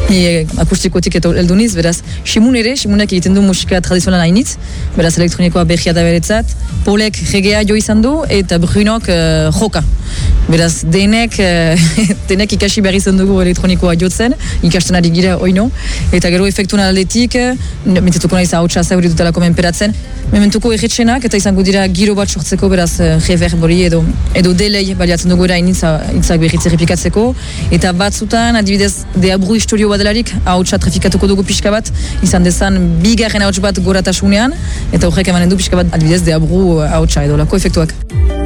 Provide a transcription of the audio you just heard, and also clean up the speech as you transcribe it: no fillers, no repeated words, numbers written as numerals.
akustikotik eta elduniz, beraz, Simunek egiten du musika tradizionala hainitz, beraz elektronikoa behia da beretzat, Polek regea jo izan du, eta Brunok joka. Beraz, denek ikasi behar izan dugu elektronikoa jotzen, ikasten ari gira oino, eta gero efektuen aldetik, mintzetuko nahiz hautsa zauri dutelako menperatzen, mementuko erretxenak, eta izango dira giro bat sortzeko, beraz, reverb hori edo delay baliatzen dugu erain hitzak berriz errepikatzeko, eta batzutan, adibidez, deabru historio bat delarik, hautsa trafikatuko dugu pixka bat, izan dezan bigarren hauts bat goratasunean, eta horrek emanen du pixka bat, adibidez, deabru hautsa edo lako efektuak.